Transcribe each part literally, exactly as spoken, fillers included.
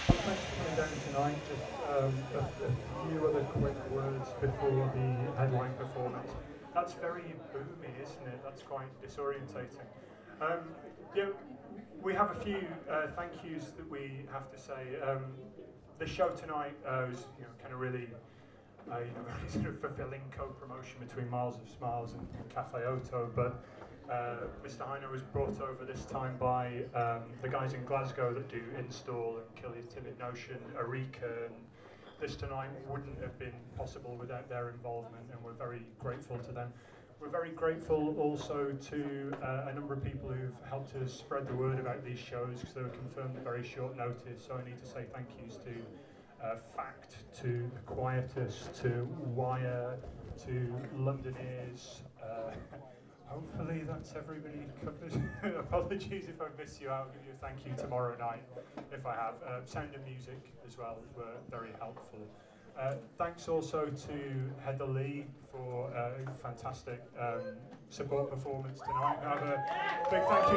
Thanks for coming down tonight. Just um, a, a few other quick words before the headline performance. That's very boomy, isn't it? That's quite disorientating. Um, yeah, we have a few uh, thank yous that we have to say. Um, the show tonight uh, was, you know, kind of really, uh, you know, very sort of fulfilling co-promotion between Miles of Smiles and, and Cafe Oto, but uh, Mister Heino was brought over this time by um, the guys in Glasgow that do Install and Kill Your Timid Notion, Arika, and this tonight wouldn't have been possible without their involvement, and we're very grateful to them. We're very grateful also to uh, a number of people who've helped us spread the word about these shows, because they were confirmed at very short notice. So I need to say thank yous to uh, Fact, to The Quietus, to Wire, to Londoners. Uh, hopefully that's everybody covered. Apologies if I miss you out. I'll give you a thank you tomorrow night if I have. Uh, Sound and Music as well were very helpful. Uh, thanks also to Heather Lee for uh, a fantastic um, support performance tonight. I have a big thank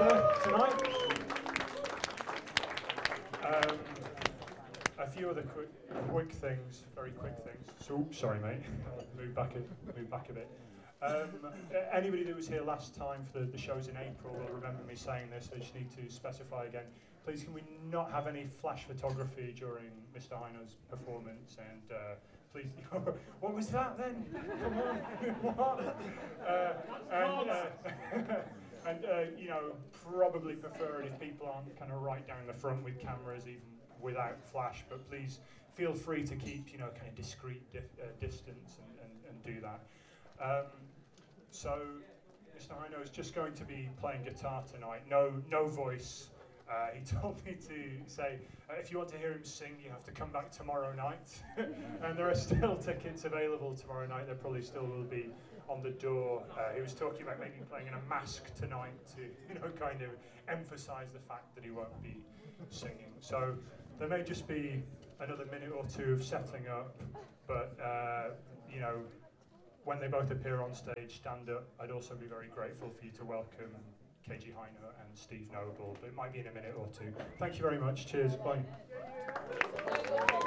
you to Heather tonight. Um, a few other quick, quick things, very quick things. So, sorry, mate. I'll move back a, move back a bit. Um, anybody that was here last time for the, the shows in April will remember me saying this. I just need to specify again. Please, can we not have any flash photography during Mister Heino's performance? And uh, please, what was that then? Come on, what? Uh, and uh, and uh, you know, probably prefer it if people aren't kind of right down the front with cameras, even without flash. But please feel free to keep, you know, kind of discreet dif uh, distance and, and, and do that. Um, so, Mister Heino is just going to be playing guitar tonight. No, no voice. Uh, he told me to say, uh, if you want to hear him sing, you have to come back tomorrow night. And there are still tickets available tomorrow night. There probably still will be on the door. Uh, he was talking about maybe playing in a mask tonight to, you know, kind of emphasise the fact that he won't be singing. So there may just be another minute or two of setting up, but uh, you know, when they both appear on stage, stand up. I'd also be very grateful for you to welcome K G Heino and Steve Noble, but it might be in a minute or two. Thank you very much. Cheers. Bye.